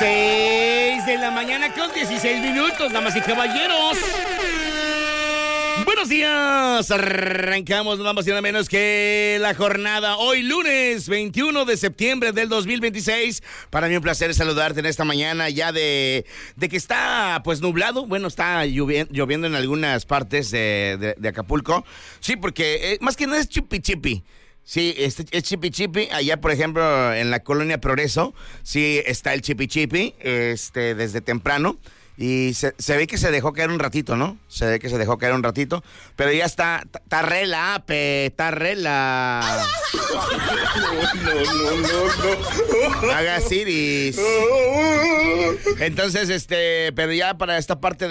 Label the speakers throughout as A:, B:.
A: 6 de la mañana con 16 minutos, damas y caballeros. Buenos días, arrancamos nada más y nada menos que la jornada hoy lunes 21 de septiembre del 2026. Para mí un placer saludarte en esta mañana ya de que está pues nublado, bueno, está lloviendo en algunas partes de Acapulco. Sí, porque más que nada es chipi chipi. Sí, es chipi chipi. Allá, por ejemplo, en la colonia Progreso, sí está el chipi chipi, desde temprano. Y se ve que se dejó caer un ratito, ¿no? Se ve que se dejó caer un ratito. Pero ya está rela, está rela. No. Hagas iris. Entonces, pero ya para esta parte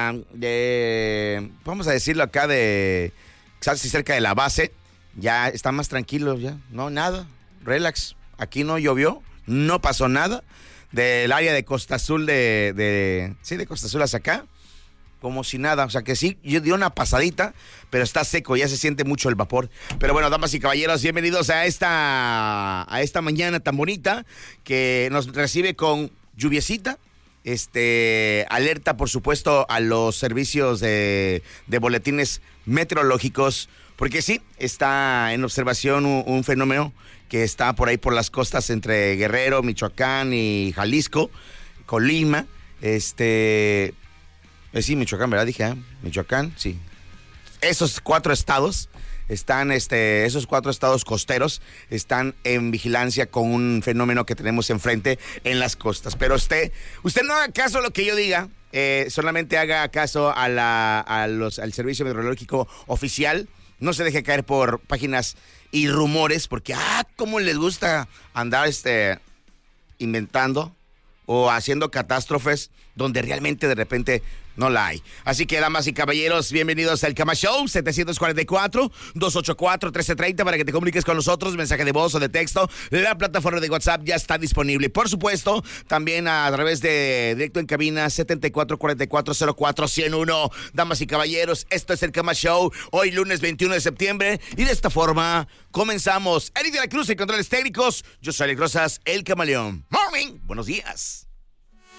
A: vamos a decirlo acá casi cerca de la base, ya está más tranquilo, ya. No, nada, relax. Aquí no llovió, no pasó nada. Del área de Costa Azul de Costa Azul hacia acá, como si nada, o sea que sí, yo di una pasadita, pero está seco, ya se siente mucho el vapor. Pero bueno, damas y caballeros, bienvenidos a esta mañana tan bonita que nos recibe con lluviecita. Alerta, por supuesto, a los servicios de boletines meteorológicos, porque sí, está en observación un fenómeno que está por ahí por las costas entre Guerrero, Michoacán y Jalisco, Colima, sí, Michoacán, ¿verdad? Dije, Michoacán, sí. Esos cuatro estados están, esos cuatro estados costeros están en vigilancia con un fenómeno que tenemos enfrente en las costas. Pero usted no haga caso a lo que yo diga, solamente haga caso al servicio meteorológico oficial. No se deje caer por páginas y rumores, porque cómo les gusta andar inventando o haciendo catástrofes donde realmente de repente no la hay. Así que, damas y caballeros, bienvenidos al Cama Show, 744-284-1330 para que te comuniques con nosotros, mensaje de voz o de texto. La plataforma de WhatsApp ya está disponible. Por supuesto, también a través de directo en cabina 744404-101. Damas y caballeros, esto es el Cama Show, hoy lunes 21 de septiembre, y de esta forma comenzamos. Eric de la Cruz en controles técnicos, yo soy Alex Rosas, el Camaleón. Morning, buenos días.